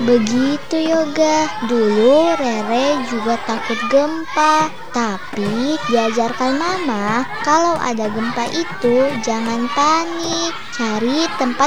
Begitu Yoga. Dulu Rere juga takut gempa, tapi diajarkan Mama kalau ada gempa itu jangan panik, cari tempat